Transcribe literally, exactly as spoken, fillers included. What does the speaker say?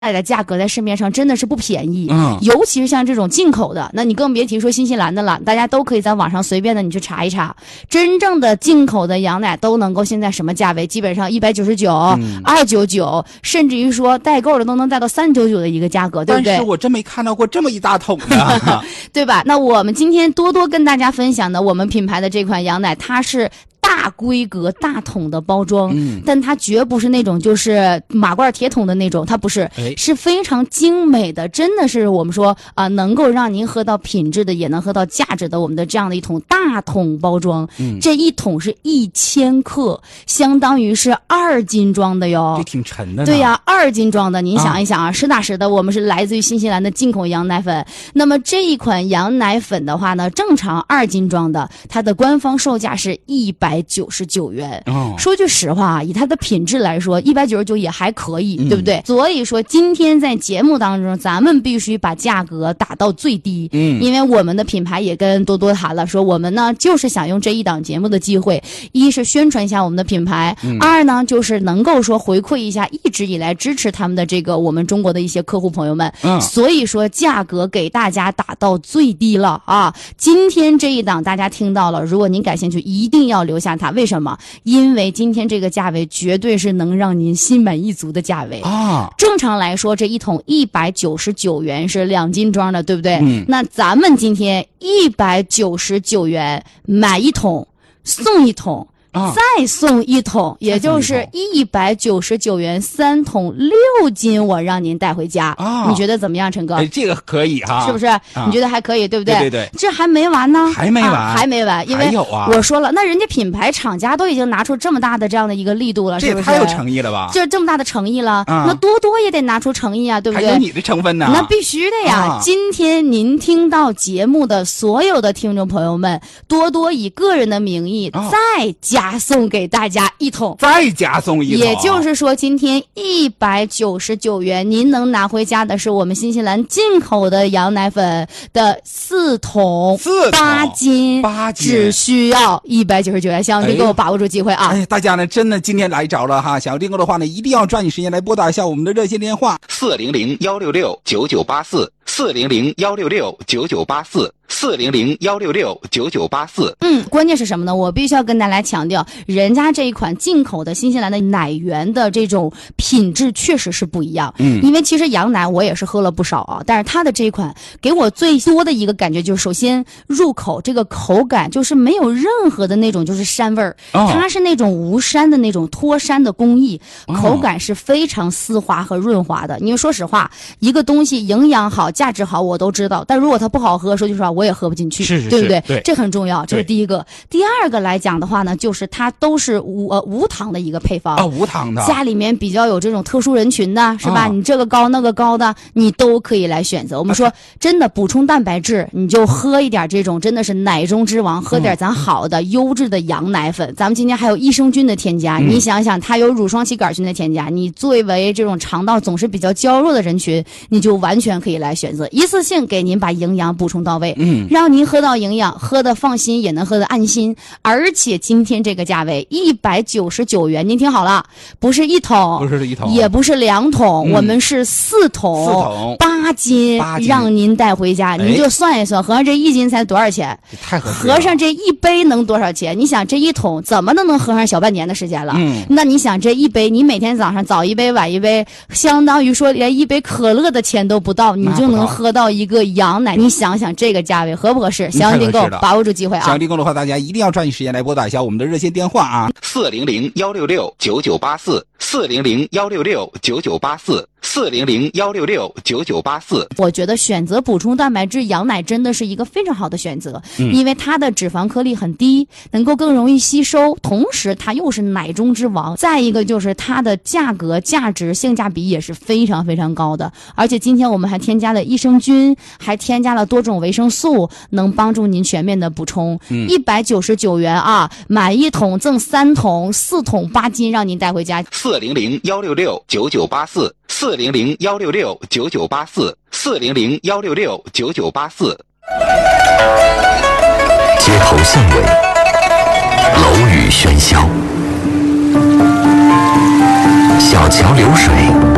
奶的价格在市面上真的是不便宜， 嗯， 尤其是像这种进口的，那你更别提说新西兰的了。大家都可以在网上随便的你去查一查，真正的进口的羊奶都能够现在什么价位？基本上一百九十九、二九九，甚至于说代购的都能带到三九九的一个价格，对不对？ 但是我真没看到过这么一大桶的， 对吧？那我们今天多多跟大家分享的，我们品牌的这款羊奶，它是大规格大桶的包装，嗯，但它绝不是那种就是马罐铁桶的那种，它不是，是非常精美的，真的是我们说啊、呃，能够让您喝到品质的，也能喝到价值的，我们的这样的一桶大桶包装，嗯，这一桶是一千克，相当于是二斤装的哟， 这挺沉的呢。 对呀，二斤装的，您想一想啊，啊实打实的，我们是来自于新西兰的进口羊奶粉。那么这一款羊奶粉的话呢，正常二斤装的，它的官方售价是一百九十九元。哦，说句实话啊，以它的品质来说，一百九十九也还可以，嗯，对不对？所以说今天在节目当中，咱们必须把价格打到最低。嗯，因为我们的品牌也跟多多谈了，说我们呢就是想用这一档节目的机会，一是宣传一下我们的品牌，嗯，二呢就是能够说回馈一下一直以来支持他们的这个我们中国的一些客户朋友们。嗯，所以说价格给大家打到最低了啊！今天这一档大家听到了，如果您感兴趣，一定要留下它。为什么？因为今天这个价位绝对是能让您心满意足的价位啊！正常来说，这一桶一百九十九元是两斤装的，对不对？嗯。那咱们今天一百九十九元买一桶送一桶。啊、再送一桶，也就是一百九十九元三桶六斤，我让您带回家。啊，你觉得怎么样，陈哥？ 哎，这个可以哈， 是不是？啊、你觉得还可以，对不对？ 对对对， 这还没完呢， 还没完， 啊、还没完，因为我说了，那人家品牌厂家都已经拿出这么大的这样的一个力度了，是不是？ 这也太有诚意了吧？ 就是这么大的诚意了， 啊、 那多多也得拿出诚意啊，对不对？ 还有你的成分呢？ 那必须的呀！啊、今天您听到节目的所有的听众朋友们，多多以个人的名义再加送给大家。大家一桶， 再加送一桶， 也就是说，今天一百九十九元，您能拿回家的是我们新西兰进口的羊奶粉的四桶， 四桶八斤， 八斤， 只需要一百九十九元。希望您给我把握住机会啊！ 哎，大家呢，真的今天来着了哈，想要订购的话呢，一定要抓紧时间来拨打一下我们的热线电话四零零幺六六九九八四。四零零幺六六九九八四，四零零幺六六九九八四。 嗯，关键是什么呢？我必须要跟大家强调，人家这一款进口的新西兰的奶源的这种品质确实是不一样。嗯，因为其实羊奶我也是喝了不少啊，但是它的这一款给我最多的一个感觉就是，首先入口这个口感就是没有任何的那种就是膻味儿，哦，它是那种无膻的那种脱膻的工艺，口感是非常丝滑和润滑的。因为说实话，一个东西营养好，价值好我都知道，但如果它不好喝，说句实话我也喝不进去， 是是是， 对不对？ 对， 这很重要，这是第一个。第二个来讲的话呢，就是它都是无呃无糖的一个配方啊，无糖的。 家里面比较有这种特殊人群的，是吧？ 啊、 你这个高那个高的，你都可以来选择。我们说、啊、真的补充蛋白质，你就喝一点这种真的是奶中之王，喝点咱好的、嗯、优质的羊奶粉。咱们今天还有益生菌的添加，嗯、你想想，它有乳双歧杆菌的添加，你作为这种肠道总是比较娇弱的人群，你就完全可以来选择，一次性给您把营养补充到位，嗯，让您喝到营养，喝的放心，也能喝的安心。而且今天这个价位一百九十九元，您听好了，不是一桶， 不是一桶， 也不是两桶，嗯、我们是四桶， 四桶八斤， 八斤让您带回家。您就算一算，合上这一斤才多少钱？ 太合适了。 合上这一杯能多少钱？你想这一桶怎么都能喝上小半年的时间了？嗯，那你想这一杯，你每天早上早一杯晚一杯，相当于说连一杯可乐的钱都不到，你就能喝到一个羊奶。你想想这个价位合不合适？详情订购，把握住机会啊！ 想要订购的话，大家一定要抓紧时间来拨打一下我们的热线电话啊， 四零零幺六六九九八四，四零零幺六六九九八四。四零零幺六六九九八四， 我觉得选择补充蛋白质羊奶真的是一个非常好的选择，嗯、因为它的脂肪颗粒很低，能够更容易吸收，同时它又是奶中之王。再一个就是它的价格、价值、性价比也是非常非常高的。而且今天我们还添加了益生菌，还添加了多种维生素，能帮助您全面的补充。一百九十九元啊，买一桶赠三桶，四桶八斤，让您带回家。 四零零幺六六九九八四。四零零幺六六九九八四，四零零幺六六九九八四。 街头巷尾，楼宇喧嚣，小桥流水。